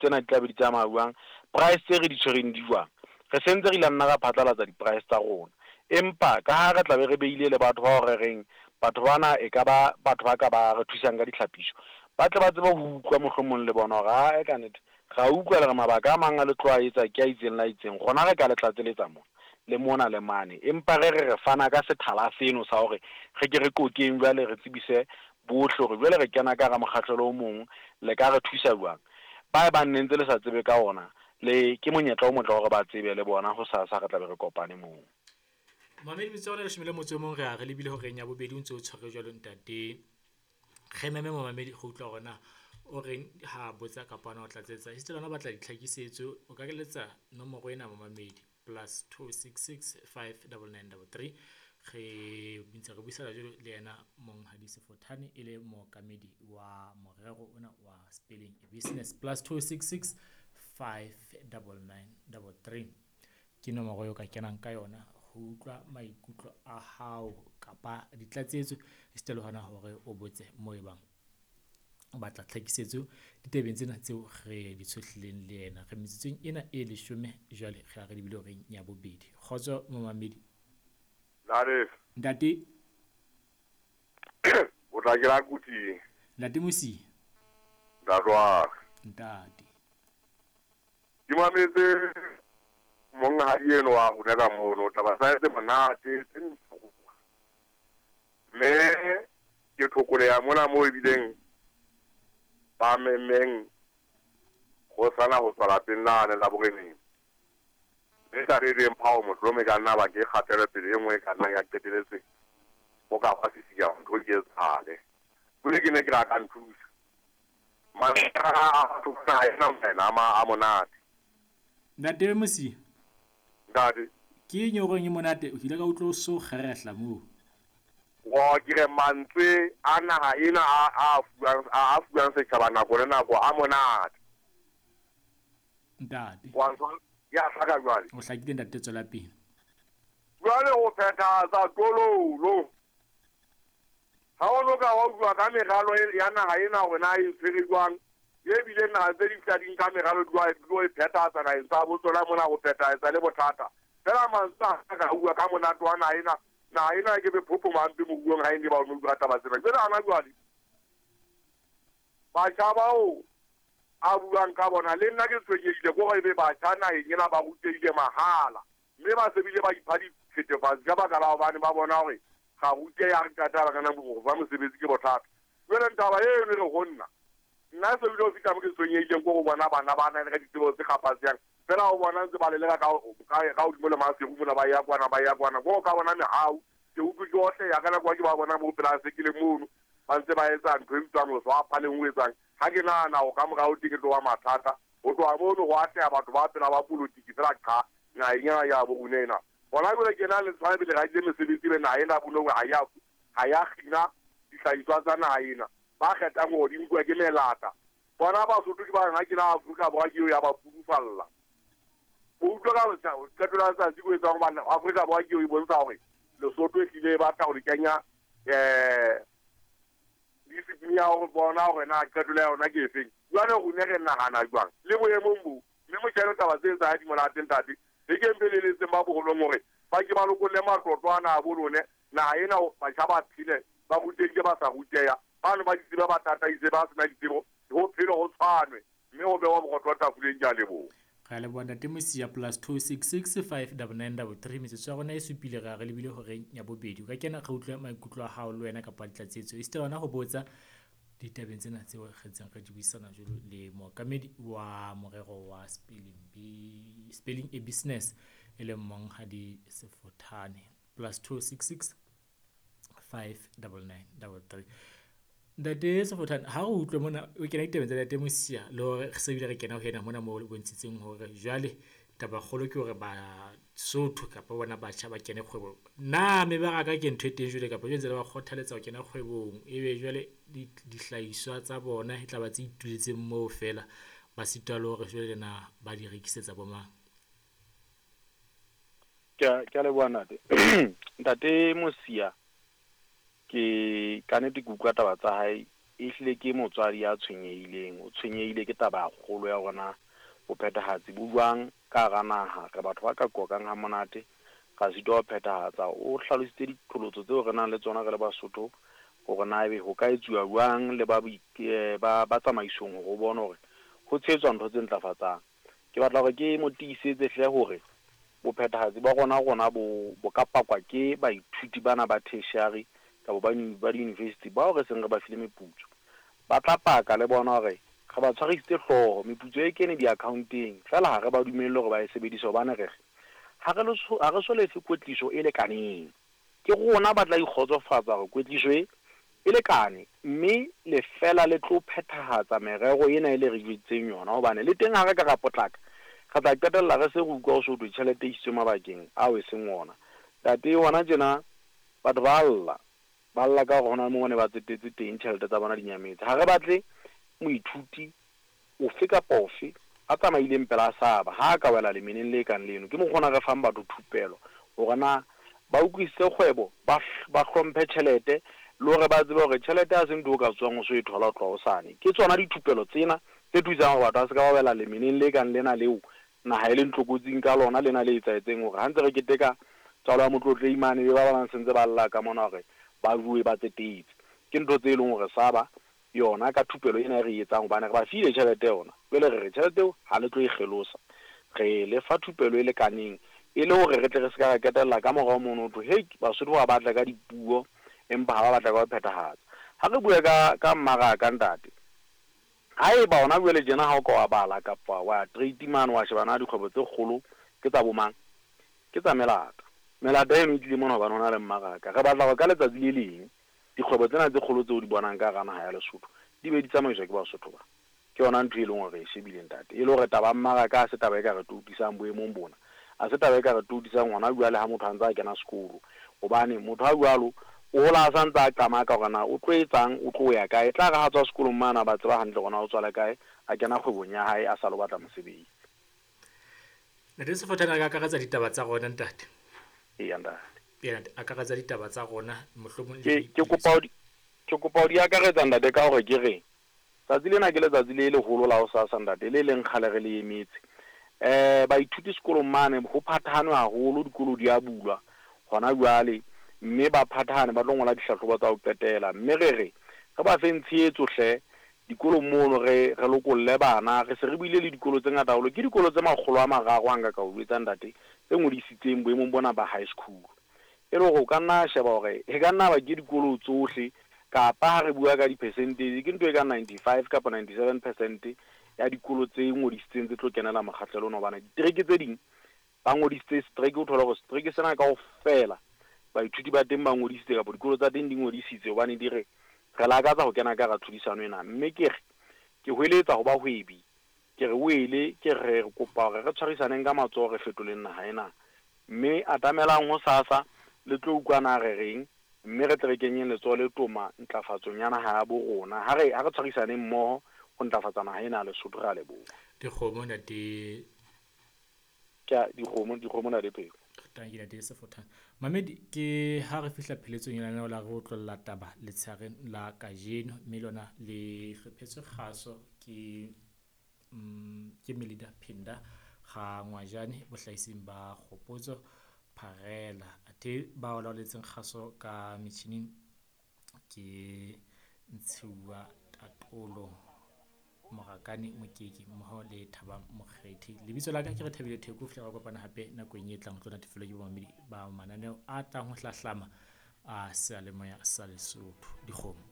tsena di tla be di tsamauang price tse re di tshwereng di jwang re sentse re ile nna ga phatlalatsa di-price tsa rona empa ka ha re tla be re beile le batho ba o reng batho bana e ka ba batho ba ka ba re thusang ka ditlhapišo ba tle ba tseba ho utlwa mohlomong le bona gore a ka nnete ga utlwa le re mabaka a mang a le tloaetsa ke a itseng la itseng gona re ka le tlatseletsa mona le mona le mane empa re fana ka sethala seno sa hore ge ke re kokeng jwale re tsebise bohle gore jwale re kena ka ga mokgatlhelo o mongwe le ka re thusa jwang ba nne ntse le sa tsebe ka ona le ke monyetla o motle gore ba tsebe le bona go sa re tla be re kopane moo mamedi bitso le shemile motse mong re a re lebile hore nya bobedi o ntse o tshware jalo ntate gememe mo mamedi go utlwa gona o reng ha botsa kapana o tlatsetsa history lona batla ditlhakisetso o ka keletsa nomoro ena mo mamedi +266 59933 ge bintse re buisana jalo le yena monghadi Sefothane e le mookamedi wa morero ona wa spelling business +266 59933 ke nomoro yo ka kenang ka yona go utlwa maikutlo a hao kapa ditlatsetso history hona hore o botse mo e bang o batla tlhakisetso ditebeng tsena tseo re di tshohlileng le yena re metsetsong ena e 10 jwale ga re di bile re nya bobedi khotso mo mamedi ntate o tla kira kuti ntate Mosi datwa ntate di mametse monghadi eno wa go ka mono taba sa etse monate me ke thokole ya mona mo ebileng ba memeng go sana go tswala penana la boreneng le ka re mpha mo tlome ka nna ba ke khatela pele engwe ka nna ya keteletse go ka fa sisiya go ke tsale bule ke ne ke ra ka nthusa mara to ka ena mena ma amonate ntate Mosi ntate ke nyogong e monate o hile ka utlo so kgeregla mo wa ke mantswe ana ha ena a fuang se tshaba nako le nako a monate ntate wa ya saka jwale o hlakile ntate tswela pele jwale go phetha tsa tololo ha o no ka wa bua ka megalo ya naga ena gona e tshwere jwang ye bile na tse di tsading ka megalo di phetha tsana e sa botsola mona go phetha tsa le bothata fela mantsa ka bua ka monate wa na ena ke be phopho mampe mo buong ha ene ba mo bua taba tsena jwale ana jwale ba tšhabao a buang ka bona le nna ke tshwenyegile go be ba tšhana e nyena ba ruteile mahala mme ba sebile ba ipha dithethefatsi ka baka la gobane ba bona gore ga rute ya re kataba kana go fa mosebetsi ke bothata jwale ntaba eno e re go nna sebile o fita mo ke tshwenyegileng ko go bona bana ba na le ka ditsebo tse kgapatsang fela go bona ntse ba lelega ka godimo le masego mola ba ya kwana go ka bona megau ke utlwe ke otle ya kana kwa ke ba bona mo pelase ke le mono ba ntse ba etsa ntho e bitswang loso a phaleng o etsang ha ke nana go ka mogao tikete wa mathata go tloa mono go atlea batho ba phela ba polotiki fela kga ngaenyana ya bo gonena gona jole ke na le tshwane pele ga ile mesebetsi le naga ena bono ga ya kgina dihlahiswa tsa naga ena ba kgetang go dinkwa ke melata bona basotho ke ba nna ke na Afrika Borwa ke ya ba pudufalla o utlwa ka qetola tsatsi go etsa go Afrika Borwa ke e bontsha gore Lesotho e tlile ba tla go di kenya disipline ya go bona gore na qetola yona ke efeng jwale go ne re nagana jwang le boemong bo mme motšhelo taba tse tsa di monate ntate e ke mpeleletse ba bogolo gore ba ke ba lokolle matlotwana a bolone naga ena batšha ba phile ba ruteke ba sa ruteya bano ba ditsebe ba tataise ba sena ditsebo go phelo go tshwanwe mme go bewa bogotwa tafoleng ke a leboga ga le bona Mosi ya +266 59933 metsotso ya gona e supile ga re lebile gore ya bobedi o ka kena ga utlwa maikutlo a hao le wena kapa ditlatsetso e sitela go botsa ditabeng tsena tseo kgetseng re di buisana jalo le mookamedi wa morero wa spelling a business e le monghadi Sefothane +266 59933 ntate Sefothane ha o utlwe mona o kena ditabeng tsa ntate Mosi le gore se bile re kena ho yena mona mo le bontshitseng hore jwale taba kgolo ke hore ba Sotho kapa bona batjha ba kene kgwebo na mebaraka ke ntho e teng jwale kapa jwale ba kgothaletsa go kena kgwebong ebe jwale dihlahiswa tsa bona e tla ba tse ituletseng moo fela ba sitwa le hore jwale na ba di rekisetsa bomang ke le bona ntate Mosi ke ka nete ke utlwa taba tsa hae e hlile ke motswadi ya tshwenyehileng, o tshwenyehile ke taba ya kgolo ya gona bophethahatsi bo jwang ka hara naha, re batho ba ka kokang ha monate ga sitwa ho phethahatsa. O hlalositse diqholotso tseo re nang le tsona re le Basotho gore na ebe ho ka etsuwa jwang le ba tsamaisong ho bona hore ho tshetswa ntho tse ntlafatsang. Ke batla gore ke mo tiisetse hle hore bophethahatsi ba rona bo ka pakwa ke baithuti bana ba tertiary kapa ba di-university bao re seng re ba file meputso. Ba tla paka le bona hore ga ba tshwarisitse hlooho meputso e kene di-accounteng fela ha re ba dumelle hore ba e sebedise hobane ha re so lefe kwetliso e lekaneng. Ke rona ba tla ikgotsofatsa gore kwetliso e lekane, mme le fela le tlo phethahatsa merero ena e le re jwetseng yona hobane le teng ha re ka ra potlaka ga tla qetella re se go utlwa ho sotho tjhelete e isitswe mabakeng ao e seng ona. Tate ona tjena batho ba lla ka hona mo ne ba tsetetse teng tjhelete tsa bona dinyametse. Ha re batle moithuti ofe kapa ofe a tsamaileng pela saba ha ka wela lemeneng le kang leno. Ke mokgona re fang batho thupelo hore na ba utlwisise kgwebo, ba hlomphe tjhelete le hore ba tsebe hore tjhelete ha se ntho o ka tswang o so e thola tloa hosane. Ke tsona dithupelo tsena tse thusang hore batho ba se ka ba wela lemeneng le kang lena leo naha e le ntlokotsing ka lona lena le etsahetseng hore ha ntse re keteka tswalo ya motlotle imane be ba bang sentse ba lla ka mona hore ba bue ba tsetetse. Ke ntho tse leng hore saba yona ka thupelo ena e re etsang hobane re ba file tjhelete yona. Jwale re tjhelete eo ha le tlo e kgelosa, re le fa thupelo e lekaneng e le hore re tle re se ka ra ketella ka morao mono ho thwe Basotho ba batla ka dipuo empa ha ba batla ka ho phethahatsa. Ha re bue ka mmaraka ntate, ha e ba ona jwale jena ha o ka wa bala kapa wa trade man wa shebana dikgwebo tse kgolo ke tsa bomang, ke tsa melata eno e tlile mona hobane hona le mmaraka. Re batla go ka letsatsi le leng dikgwebo tsena tse kgolo tseo di bonang ka hara naha ya Lesotho di be di tsamaiswa ke Basotho ba. Ke yona ntho e leng hore re e shebile ntate, e le hore taba mmaraka a se taba e ka re toutisang boemong bona, a se taba e ka re toutisang ngwana jwale ha motho a ntse a kena sekolo hobane motho a jwalo o hola a santse a qamaka hore na o tlo etsang, o tlo ya kae. Tla re ha tswa sekolong mana ba tseba hantle gona o tswa le kae, a kena kgwebong ya hae a sa lo batla mosebetsi. Ntate Sefothane a ka akaretsa ditaba tsa rona ntate. Eya ntate. Eya ntate, akaretsa ditaba tsa rona mohlomong ke kopa ho di akaretsa ntate ka hore ke re tsatsi lena ke letsatsi le leholo la ho sasa ntate le leng kgale re le emetse. Baithuti sekolong mane ho phathanwe haholo, dikolo di a bulwa hona jwale, mme ba phathane ba tlo ngola dihlahlobo tsa ho qetela, mme re ba fe ntshietso hle dikolong mono re lokolle bana. Re se re buile le dikolo tse ngata haholo, ke dikolo tse 300 hanga ka o etsa ntate tse ngodisitseng boemong bona ba high school, e le go ka nna sheba hore e ka nna ba ke dikolo tsohle kapa ha re bua ka di-percentage ke ntho e ka 95 kapa 97% ya dikolo tse ngodisitseng tse tlo kenela mokgahlelo ona hobane ditereke tse ding ba ngodisitse strike. O thola go strike sena ka ofela baithuti ba teng ba ngodisitse kapa dikolo tsa teng di ngodisitse hobane di re lakatsa go kena ka ra thudisano ena. Mme ke hweletsa ho ba hwebi, ke re wele ke re kopa hore re tshwarisaneng ka matsoho re fetoleng naha ena, mme atamelang ho sasa le tlo utlwana re reng, mme re tle re kenyeng letsoho le toma ntlafatsong ya naha ya bo rona. Ha re tshwarisaneng mmoho go ntlafatsa naha ena ya Lesotho. Re a leboha. Dikgomo ntate, dikgomo na le peo. tanki ntate Sefothane. Mamedi, ke ha re fihla pheletsong ena la re o tlolla taba letshehare la kajeno, mme lona le hlophetswe kgaso ke Melida Phinda ga Ngwajane bohlaising ba Kgopotso Pharela. Athe ba o laoletseng kgaso ka metjhineng ke Ntshiuwa Tatolo Morakane Mokeki mmoho le Thabang Mokgethi. Lebitso la ka ke re Thabile Theko. Fihla ra kopana hape nakong e tlang ho tlo natefelwa ke bomamedi ba mananeo a tlang ho hlahlama a seyalemoya sa Lesotho. Dikgomo.